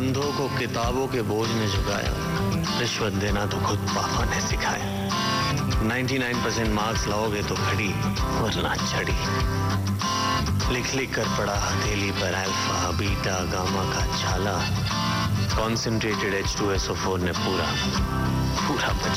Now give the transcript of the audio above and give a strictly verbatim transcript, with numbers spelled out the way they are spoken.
अंधों को किताबों के बोझ ने झुकाया, रिश्वत देना तो खुद पापा ने सिखाया। निन्यानवे परसेंट मार्क्स लाओगे तो घड़ी वरना छड़ी। लिख लिख कर पड़ा हथेली पर अल्फा बीटा गामा का छाला। Concentrated H two S O four ने पूरा पूरा बचा